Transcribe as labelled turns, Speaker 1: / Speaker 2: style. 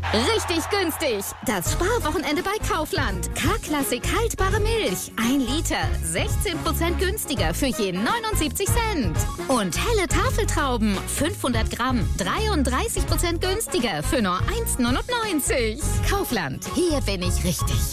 Speaker 1: Richtig günstig. Das Sparwochenende bei Kaufland. K-Klassik haltbare Milch. 1 Liter. 16% günstiger für je 79 Cent. Und helle Tafeltrauben. 500 Gramm. 33% günstiger für nur 1,99. Kaufland. Hier bin ich richtig.